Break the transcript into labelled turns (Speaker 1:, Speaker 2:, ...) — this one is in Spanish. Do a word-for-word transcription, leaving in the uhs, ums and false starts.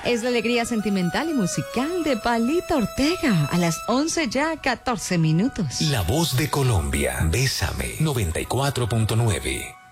Speaker 1: Es la alegría sentimental y musical de Palito Ortega. A las once ya, catorce minutos.
Speaker 2: La voz de Colombia. Bésame. noventa y cuatro punto nueve.